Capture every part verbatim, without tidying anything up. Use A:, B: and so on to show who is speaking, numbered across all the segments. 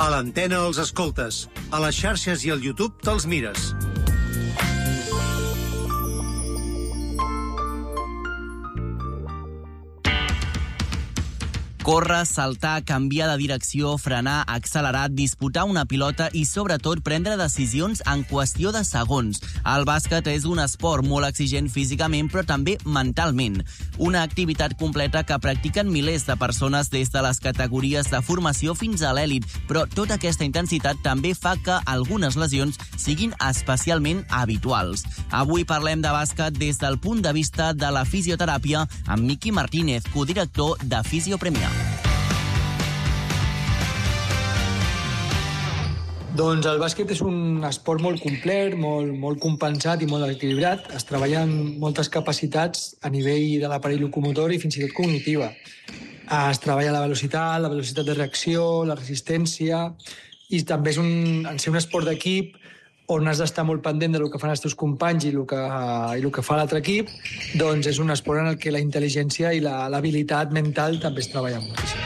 A: A l'antena els escoltes, a les xarxes i al YouTube te'ls mires.
B: Córrer, saltar, canviar de direcció, frenar, accelerar, disputar una pilota i, sobretot, prendre decisions en qüestió de segons. El bàsquet és un esport molt exigent físicament, però també mentalment. Una activitat completa que practiquen milers de persones des de les categories de formació fins a l'èlit, però tota aquesta intensitat també fa que algunes lesions siguin especialment habituals. Avui parlem de bàsquet des del punt de vista de la fisioteràpia amb Miqui Martínez, codirector de Fisiopremià.
C: Doncs el bàsquet és un esport molt complet, molt, molt compensat i molt equilibrat. Es treballen moltes capacitats a nivell de l'aparell locomotor i fins i tot cognitiva. Es treballa la velocitat, la velocitat de reacció, la resistència, i també és un, en ser un esport d'equip on has d'estar molt pendent del que fan els teus companys i el que, i el que fa l'altre equip, doncs és un esport en el que la intel·ligència i la, l'habilitat mental també es treballen moltíssim.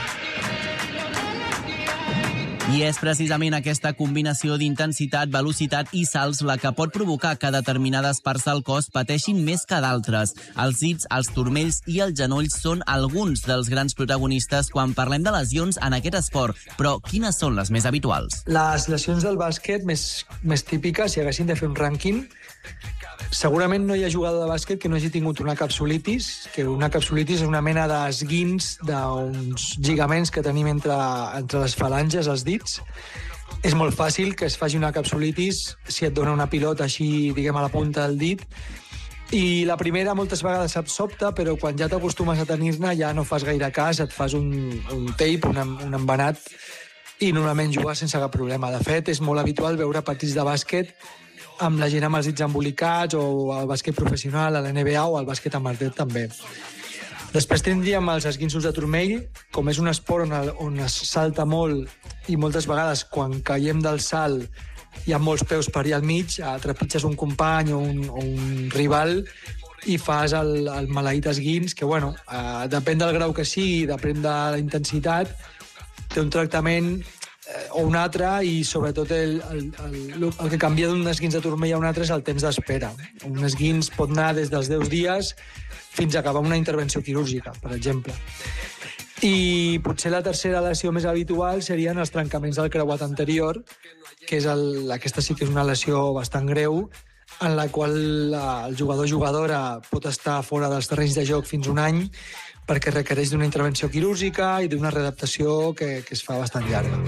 B: I és precisament aquesta combinació d'intensitat, velocitat i salts la que pot provocar que determinades parts del cos pateixin més que d'altres. Els dits, els turmells i els genolls són alguns dels grans protagonistes quan parlem de lesions en aquest esport, però quines són les més habituals?
C: Les lesions del bàsquet més, més típiques, si haguessin de fer un rànquing, segurament no hi ha jugador de bàsquet que no hagi tingut una capsulitis, que una capsulitis és una mena d'esguins d'uns lligaments que tenim entre, entre les falanges, els dits. És molt fàcil que es faci una capsulitis si et dona una pilota així, diguem, a la punta del dit. I la primera moltes vegades et sobta, però quan ja t'acostumes a tenir-ne ja no fas gaire cas, et fas un, un tape, un, un embenat, i normalment jugar sense cap problema. De fet, és molt habitual veure partits de bàsquet amb la gent amb els dits embolicats, o el bàsquet professional, a la N B A o al bàsquet amateur també. Després tindríem els esguinços de turmell, com és un esport on, el, on es salta molt i moltes vegades quan caiem del salt hi ha molts peus per allà al mig, trepitges un company o un, o un rival i fas el, el maleït esguins, que bueno, eh, depèn del grau que sigui, depèn de la intensitat, té un tractament o un altre, i sobretot el, el, el, el que canvia d'un esguins de turmell a un altre és el temps d'espera. Un esguins pot anar des dels deu dies fins a acabar una intervenció quirúrgica, per exemple. I potser la tercera lesió més habitual serien els trencaments del creuat anterior, que és el, aquesta sí que és una lesió bastant greu, en la qual el jugador o jugadora pot estar fora dels terrenys de joc fins un any, perquè requereix d'una intervenció quirúrgica i d'una readaptació que, que es fa bastant llarga.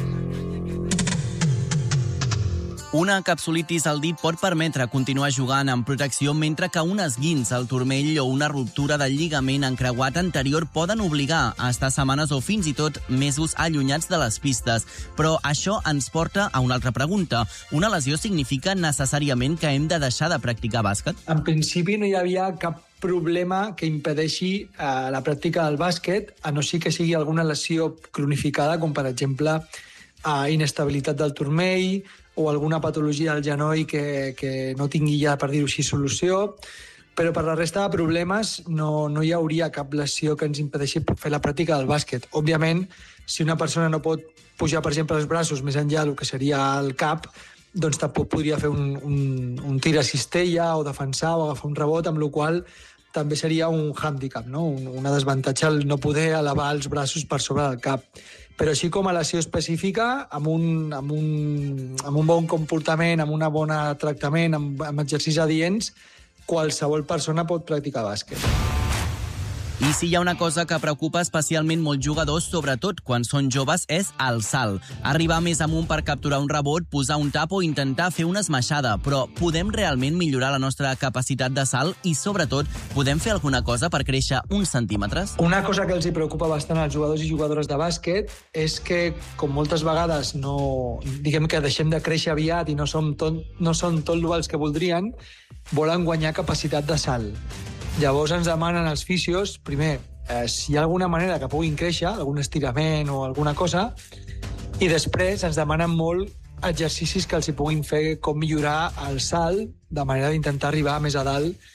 B: Una capsulitis al dit pot permetre continuar jugant amb protecció, mentre que un esguins al turmell o una ruptura del lligament encreuat anterior poden obligar a estar setmanes o fins i tot mesos allunyats de les pistes. Però això ens porta a una altra pregunta. Una lesió significa necessàriament que hem de deixar de practicar bàsquet?
C: En principi no hi havia cap problema que impedeixi eh, la pràctica del bàsquet, a no ser que sigui alguna lesió cronificada, com per exemple eh, inestabilitat del turmell o alguna patologia al genoll que, que no tingui ja, per dir-ho així, solució. Però per la resta de problemes no, no hi hauria cap lesió que ens impedeixi fer la pràctica del bàsquet. Òbviament, si una persona no pot pujar, per exemple, els braços més enllà del que seria el cap, doncs tampoc podria fer un, un, un tir a cistella o defensar o agafar un rebot, amb la qual també seria un hàndicap, no? Un, una desavantatge al no poder elevar els braços per sobre del cap. Però així com a lesió específica, amb un, amb un, amb un bon comportament, amb un bon tractament, amb, amb exercicis adients, qualsevol persona pot practicar bàsquet.
B: I si hi ha una cosa que preocupa especialment molts jugadors, sobretot quan són joves, és el salt. Arribar més amunt per capturar un rebot, posar un tap o intentar fer una esmaixada. Però podem realment millorar la nostra capacitat de salt i, sobretot, podem fer alguna cosa per créixer uns centímetres?
C: Una cosa que els hi preocupa bastant als jugadors i jugadores de bàsquet és que, com moltes vegades no, diguem que deixem de créixer aviat i no som tot, no són tot els que voldrien, volen guanyar capacitat de salt. Llavors ens demanen els fisios, primer, eh, si hi ha alguna manera que puguin créixer, algun estirament o alguna cosa, i després ens demanen molt exercicis que els hi puguin fer com millorar el salt, de manera d'intentar arribar més a dalt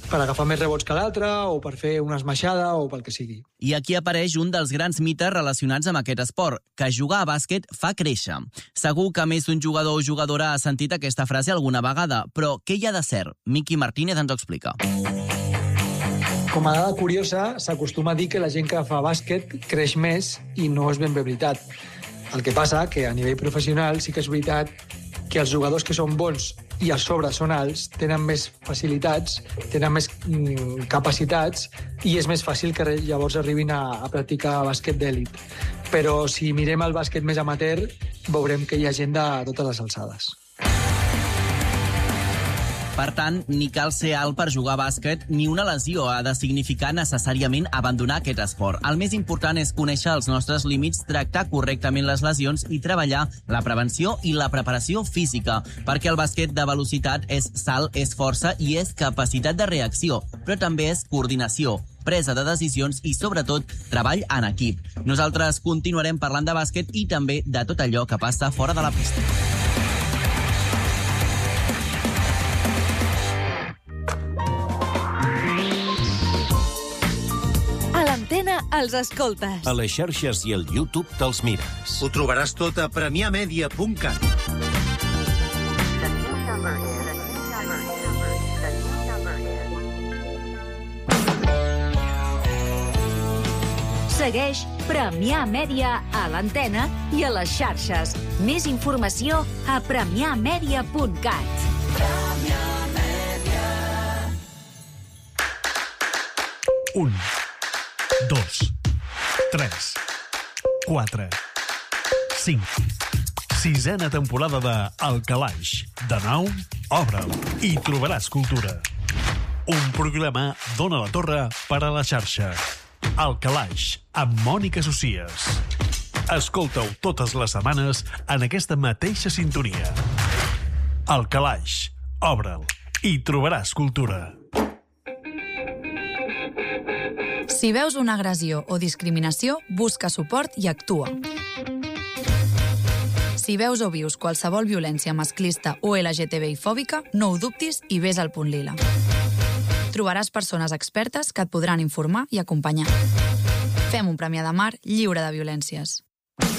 C: per agafar més rebots que l'altre, o per fer una esmaixada, o pel que sigui.
B: I aquí apareix un dels grans mites relacionats amb aquest esport, que jugar a bàsquet fa créixer. Segur que més d'un jugador o jugadora ha sentit aquesta frase alguna vegada, però què hi ha de cert? Miqui Martínez ens ho explica.
C: Com a dada curiosa, s'acostuma a dir que la gent que fa bàsquet creix més i no és ben bé veritat. El que passa que a nivell professional sí que és veritat que els jugadors que són bons i a sobre són alts tenen més facilitats, tenen més mm, capacitats i és més fàcil que llavors arribin a, a practicar bàsquet d'èlit. Però si mirem el bàsquet més amateur, veurem que hi ha gent de totes les alçades.
B: Per tant, ni cal ser alt per jugar a bàsquet, ni una lesió ha de significar necessàriament abandonar aquest esport. El més important és conèixer els nostres límits, tractar correctament les lesions i treballar la prevenció i la preparació física, perquè el bàsquet de velocitat és salt, és força i és capacitat de reacció, però també és coordinació, presa de decisions i, sobretot, treball en equip. Nosaltres continuarem parlant de bàsquet i també de tot allò que passa fora de la pista.
D: Els escoltes.
E: A les xarxes i al YouTube te'ls mires.
A: Ho trobaràs tot a premià media punt cat.
D: Segueix Premià Mèdia a l'antena i a les xarxes. Més informació a premià media punt cat.
F: Un, dos, tres, quatre, cinc. Sisena temporada de El Calaix. De nou, obre'l i trobaràs cultura. Un programa d'Ona la Torre per a la xarxa. El Calaix, amb Mònica Socies. Escolta-ho totes les setmanes en aquesta mateixa sintonia. El Calaix, obre'l i trobaràs cultura.
G: Si veus una agressió o discriminació, busca suport i actua. Si veus o vius qualsevol violència masclista o L G T B I-fòbica, no ho dubtis i ves al punt lila. Trobaràs persones expertes que et podran informar i acompanyar. Fem un Premià de Mar lliure de violències.